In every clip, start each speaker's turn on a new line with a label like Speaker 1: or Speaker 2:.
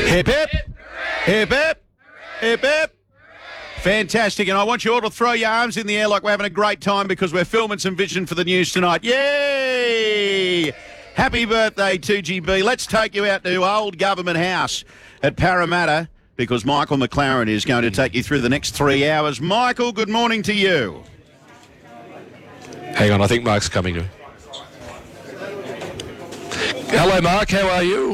Speaker 1: Hip, hip. Hip, hip. Hip, hip. Fantastic. And I want you all to throw your arms in the air like we're having a great time because we're filming some vision for the news tonight. Yay! Happy birthday, 2GB. Let's take you out to Old Government House at Parramatta because Michael McLaren is going to take you through the next 3 hours. Michael, good morning to you.
Speaker 2: Hang on, I think Mark's coming to me. Hello, Mark. How are you?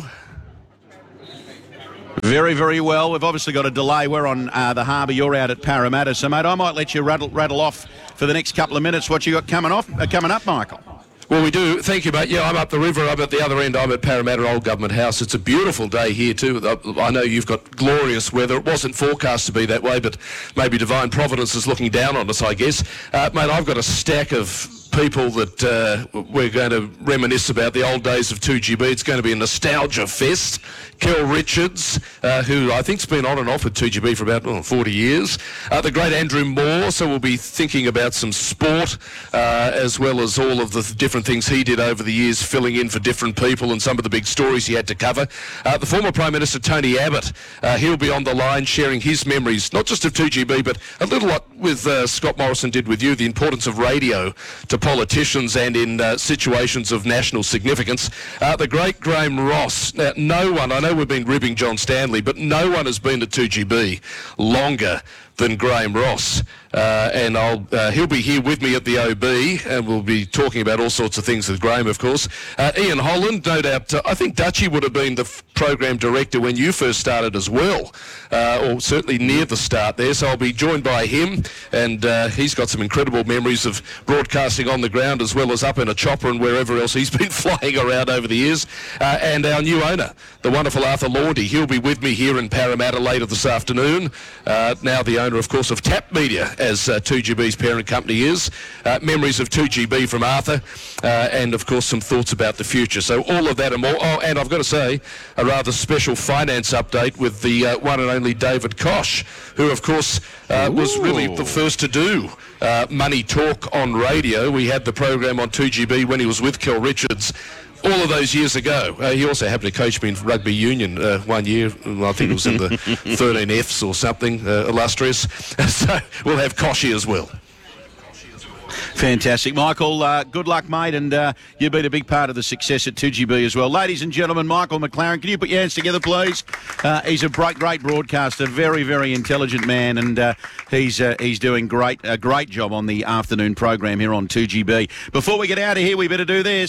Speaker 1: Very, very well. We've obviously got a delay. We're on the harbour. You're out at Parramatta. So, mate, I might let you rattle off for the next couple of minutes what you got coming up, Michael.
Speaker 2: Well, we do. Thank you, mate. Yeah, I'm up the river. I'm at the other end. I'm at Parramatta Old Government House. It's a beautiful day here, too. I know you've got glorious weather. It wasn't forecast to be that way, but maybe Divine Providence is looking down on us, I guess. Mate, I've got a stack of people that we're going to reminisce about the old days of 2GB. It's going to be a nostalgia fest. Kel Richards, who I think's been on and off with 2GB for about 40 years. The great Andrew Moore, so we'll be thinking about some sport as well as all of the different things he did over the years, filling in for different people and some of the big stories he had to cover. The former Prime Minister Tony Abbott, he'll be on the line sharing his memories, not just of 2GB, but a little lot with Scott Morrison did with you, the importance of radio to politicians and in situations of national significance. The great Graham Ross. Now, no one, I know we've been ribbing John Stanley, but no one has been to 2GB longer than Graham Ross. And he'll be here with me at the OB, and we'll be talking about all sorts of things with Graham, of course. Ian Holland, no doubt, I think Dutchie would have been the program director when you first started as well, or certainly near the start there, so I'll be joined by him, and he's got some incredible memories of broadcasting on the ground as well as up in a chopper and wherever else he's been flying around over the years. And our new owner, the wonderful Arthur Laundy, he'll be with me here in Parramatta later this afternoon. Now the owner, of course, of Tap Media, as 2GB's parent company is. Memories of 2GB from Arthur, and of course some thoughts about the future. So all of that and more. Oh, and I've got to say, a rather special finance update with the one and only David Koch, who of course was really the first to do Money Talk on radio. We had the program on 2GB when he was with Kel Richards all of those years ago. He also happened to coach me in rugby union 1 year. I think it was in the 13Fs or something, illustrious. So we'll have Koshy as well.
Speaker 1: Fantastic. Michael, good luck, mate, and you've been a big part of the success at 2GB as well. Ladies and gentlemen, Michael McLaren, can you put your hands together, please? He's a great broadcaster, very, very intelligent man, and he's doing a great job on the afternoon program here on 2GB. Before we get out of here, we better do this.